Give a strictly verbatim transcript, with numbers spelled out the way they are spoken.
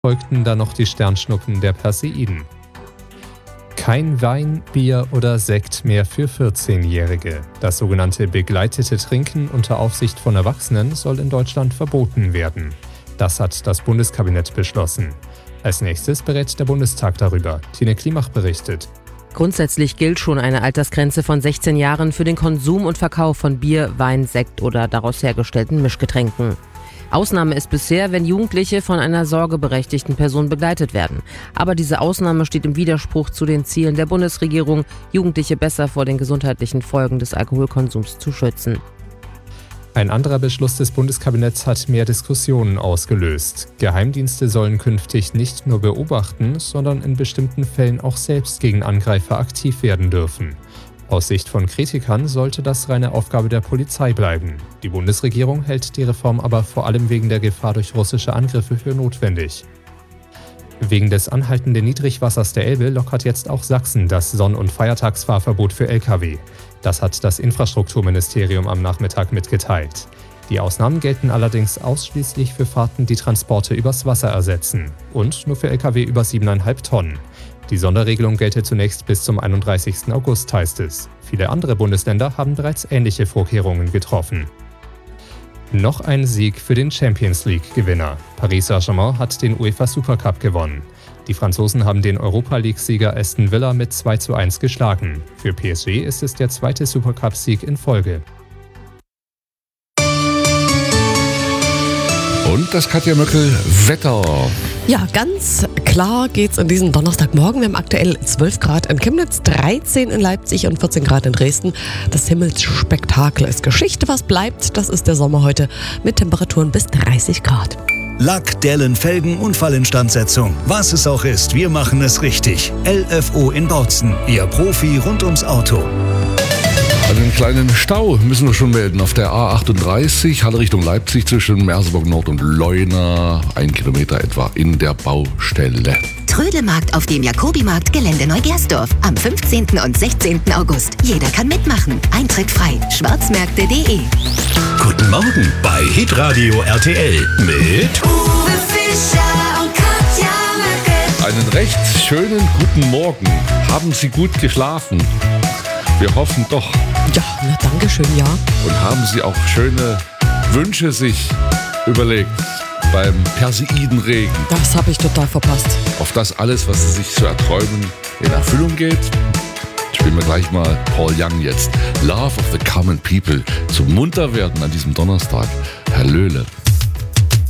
folgten dann noch die Sternschnuppen der Perseiden. Kein Wein, Bier oder Sekt mehr für vierzehnjährige. Das sogenannte begleitete Trinken unter Aufsicht von Erwachsenen soll in Deutschland verboten werden. Das hat das Bundeskabinett beschlossen. Als nächstes berät der Bundestag darüber. Tine Klimach berichtet. Grundsätzlich gilt schon eine Altersgrenze von sechzehn Jahren für den Konsum und Verkauf von Bier, Wein, Sekt oder daraus hergestellten Mischgetränken. Ausnahme ist bisher, wenn Jugendliche von einer sorgeberechtigten Person begleitet werden. Aber diese Ausnahme steht im Widerspruch zu den Zielen der Bundesregierung, Jugendliche besser vor den gesundheitlichen Folgen des Alkoholkonsums zu schützen. Ein anderer Beschluss des Bundeskabinetts hat mehr Diskussionen ausgelöst. Geheimdienste sollen künftig nicht nur beobachten, sondern in bestimmten Fällen auch selbst gegen Angreifer aktiv werden dürfen. Aus Sicht von Kritikern sollte das reine Aufgabe der Polizei bleiben. Die Bundesregierung hält die Reform aber vor allem wegen der Gefahr durch russische Angriffe für notwendig. Wegen des anhaltenden Niedrigwassers der Elbe lockert jetzt auch Sachsen das Sonn- und Feiertagsfahrverbot für L K W. Das hat das Infrastrukturministerium am Nachmittag mitgeteilt. Die Ausnahmen gelten allerdings ausschließlich für Fahrten, die Transporte übers Wasser ersetzen und nur für L K W über siebeneinhalb Tonnen. Die Sonderregelung gelte zunächst bis zum einunddreißigsten August, heißt es. Viele andere Bundesländer haben bereits ähnliche Vorkehrungen getroffen. Noch ein Sieg für den Champions-League-Gewinner. Paris Saint-Germain hat den UEFA Supercup gewonnen. Die Franzosen haben den Europa-League-Sieger Aston Villa mit zwei zu eins geschlagen. Für P S G ist es der zweite Supercup-Sieg in Folge. Und das Katja Möckel Wetter. Ja, ganz klar geht's an diesem Donnerstagmorgen. Wir haben aktuell zwölf Grad in Chemnitz, dreizehn in Leipzig und vierzehn Grad in Dresden. Das Himmelsspektakel ist Geschichte. Was bleibt, das ist der Sommer heute mit Temperaturen bis dreißig Grad. Lack, Dellen, Felgen, Unfallinstandsetzung. Was es auch ist, wir machen es richtig. L F O in Bautzen, Ihr Profi rund ums Auto. Einen kleinen Stau müssen wir schon melden auf der A achtunddreißig, Halle Richtung Leipzig zwischen Merseburg Nord und Leuna. Ein Kilometer etwa in der Baustelle. Trödelmarkt auf dem Jakobimarkt Gelände Neugersdorf am fünfzehnten und sechzehnten August. Jeder kann mitmachen. Eintritt frei. schwarzmärkte punkt de. Guten Morgen bei Hitradio R T L mit Uwe Fischer und Katja Möckel. Einen recht schönen guten Morgen. Haben Sie gut geschlafen? Wir hoffen doch. Ja, na danke schön, ja. Und haben Sie auch schöne Wünsche sich überlegt beim Perseidenregen? Das habe ich total verpasst. Auf das alles, was Sie sich so erträumen, in Erfüllung geht? Spielen wir gleich mal Paul Young jetzt. Love of the Common People. Zum Munterwerden an diesem Donnerstag. Herr Löhle.